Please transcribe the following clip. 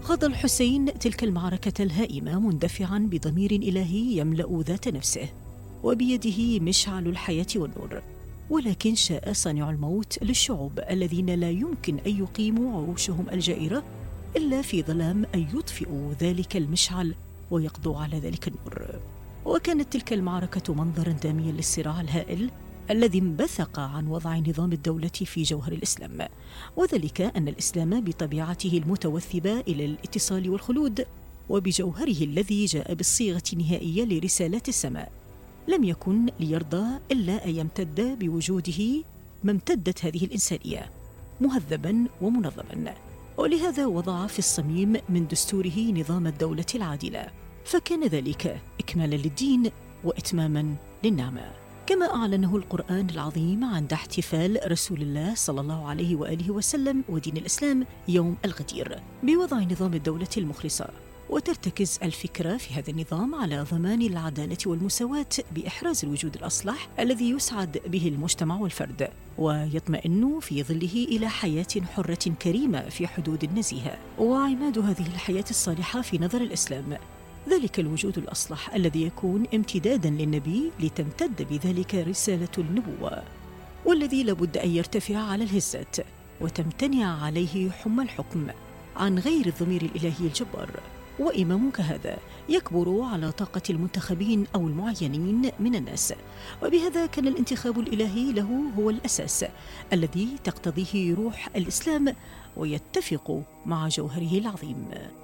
خاض الحسين تلك المعركة الهائمة مندفعاً بضمير إلهي يملأ ذات نفسه، وبيده مشعل الحياة والنور. ولكن شاء صانع الموت للشعوب الذين لا يمكن أن يقيموا عروشهم الجائرة إلا في ظلام أن يطفئوا ذلك المشعل ويقضوا على ذلك النور. وكانت تلك المعركة منظراً دامياً للصراع الهائل الذي انبثق عن وضع نظام الدولة في جوهر الإسلام، وذلك أن الإسلام بطبيعته المتوثبة إلى الاتصال والخلود، وبجوهره الذي جاء بالصيغة النهائية لرسالات السماء، لم يكن ليرضى إلا أن يمتد بوجوده ما امتدت هذه الإنسانية، مهذباً ومنظماً. ولهذا وضع في الصميم من دستوره نظام الدولة العادلة، فكان ذلك إكمالاً للدين وإتماماً للنعمة، كما أعلنه القرآن العظيم عند احتفال رسول الله صلى الله عليه وآله وسلم ودين الإسلام يوم الغدير بوضع نظام الدولة المخلصة. وترتكز الفكرة في هذا النظام على ضمان العدالة والمساواة بإحراز الوجود الأصلح الذي يسعد به المجتمع والفرد، ويطمئن في ظله إلى حياة حرة كريمة في حدود نزيهة. وعماد هذه الحياة الصالحة في نظر الإسلام ذلك الوجود الأصلح الذي يكون امتداداً للنبي لتمتد بذلك رسالة النبوة، والذي لابد أن يرتفع على الهزات وتمتنع عليه حمى الحكم عن غير الضمير الإلهي الجبار. وإمام كهذا يكبر على طاقة المنتخبين أو المعينين من الناس، وبهذا كان الانتخاب الإلهي له هو الأساس الذي تقتضيه روح الإسلام ويتفق مع جوهره العظيم.